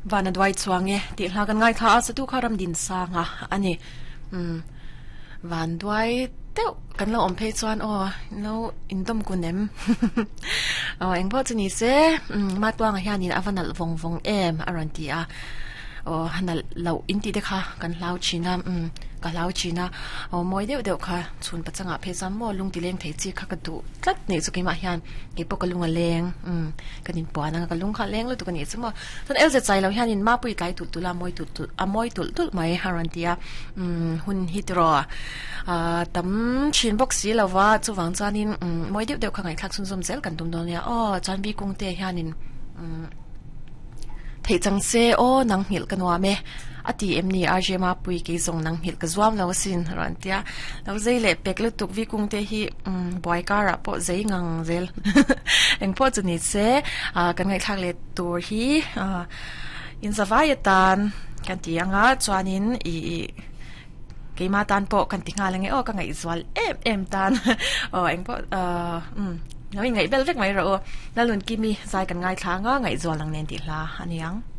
วันนั้นไว้ช่วงเงี้ยที่เรากันง่ายท่าสะดุขารำดินสร้างอ่ะอันนี้วันด้วยเต้ากันเราอมเพจวนเราอินต้มกุนเอ็มเอ็งพ่อจะนี่เซ่มาตัวงานนี่นะวันนั้นวงอรันตีอ่ะฮันนั้นเราอินตีเด็กค่ะกันเราชีนะกันเราชีนะมวยเดียวค่ะส่วนปัจจัยเพจมอลุงตีเลี้ยงเทจีค่ะกันดูตัดเนี่ยสุกี้มาฮันกี่ปกลุงเลี้ยงกันนินปวดนะกันลุงค่ะเลี้ยงแล้วตัวกันนี่สมมติตอนจะใจเราฮันนินมาปุยไกลตุลามวยมวยตุไม่ฮารันตีอ่ะหุ่นฮิตรอตั้มชินบอกสิเราว่าจะวางจานินมวยเดียวค่ะไงทักซุนซุมเซลกันตุ่มตอนเนี้ยจานบีกงเตะฮันนินเทจังเซนังหิลกันว่าเมอดีนี่อาเจมาปุยกีส่งนังหิลกจวมเราสินรันเตียเราใจเล็บเป็กลุตุกวิกุงเตฮีบอยการะปอใจงังเซลเอ็งพอจะนิเซกันไงทักเล็ตัวฮีอินสวายตันกันที่ยังจวนินกี่มาตันปอกันที่งานอะไรกันไงสวลเอ็มตันเอ็งพอแล้วยังไงเบลเล็กไหมเราแล้วลุนกิมีใจกันไงทางก็ไงสวลลังเนนติลาอันยัง